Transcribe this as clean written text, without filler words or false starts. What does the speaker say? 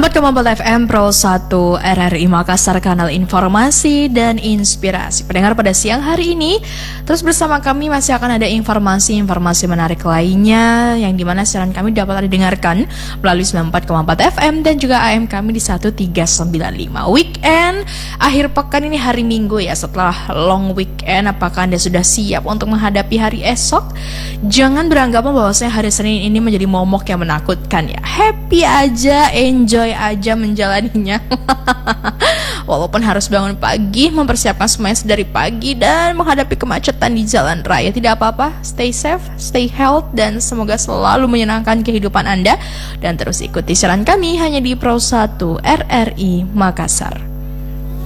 94,4 FM Pro 1 RRI Makassar, kanal informasi dan inspirasi. Pendengar, pada siang hari ini terus bersama kami masih akan ada informasi-informasi menarik lainnya, yang dimana siaran kami dapat didengarkan melalui 94,4 FM dan juga AM kami di 1395. Weekend, akhir pekan ini hari Minggu ya. Setelah long weekend, apakah Anda sudah siap untuk menghadapi hari esok? Jangan beranggapan bahwasanya hari Senin ini menjadi momok yang menakutkan ya. Happy aja, enjoy aja menjalaninya. Walaupun harus bangun pagi, mempersiapkan semuanya dari pagi dan menghadapi kemacetan di jalan raya, tidak apa-apa. Stay safe, stay health, dan semoga selalu menyenangkan kehidupan Anda. Dan terus ikuti siaran kami hanya di Pro 1 RRI Makassar.